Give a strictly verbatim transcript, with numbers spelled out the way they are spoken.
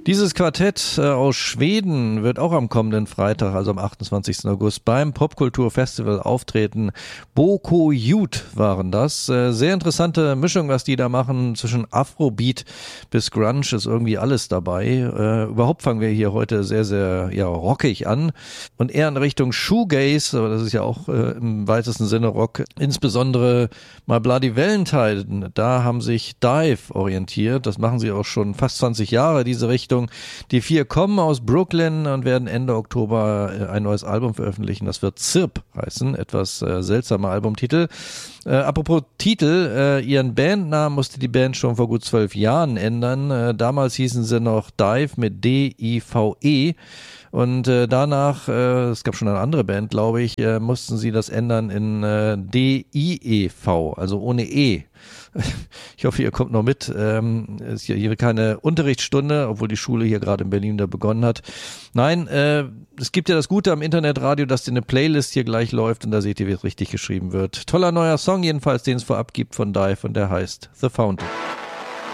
Dieses Quartett äh, aus Schweden wird auch am kommenden Freitag, also am achtundzwanzigsten August, beim Popkulturfestival auftreten. Boko Youth waren das. Äh, sehr interessante Mischung, was die da machen. Zwischen Afrobeat bis Grunge ist irgendwie alles dabei. Äh, überhaupt fangen wir hier heute sehr, sehr ja, rockig an. Und eher in Richtung Shoegaze, aber das ist ja auch äh, im weitesten Sinne Rock. Insbesondere My Bloody Valentine, da haben sich Dive orientiert. Das machen sie auch schon fast zwanzig Jahre, diese Richtung. Die vier kommen aus Brooklyn und werden Ende Oktober ein neues Album veröffentlichen. Das wird Zirp heißen. Etwas äh, seltsamer Albumtitel. Äh, apropos Titel, äh, ihren Bandnamen musste die Band schon vor gut zwölf Jahren ändern. Äh, damals hießen sie noch Dive mit D I V E. Und äh, danach, äh, es gab schon eine andere Band, glaube ich, äh, mussten sie das ändern in äh, D I E V, also ohne E. Ich hoffe, ihr kommt noch mit. Ähm, ist ja hier keine Unterrichtsstunde, obwohl die Schule hier gerade in Berlin da begonnen hat. Nein, äh, es gibt ja das Gute am Internetradio, dass eine Playlist hier gleich läuft und da seht ihr, wie es richtig geschrieben wird. Toller neuer Song jedenfalls, den es vorab gibt von Dive und der heißt The Fountain.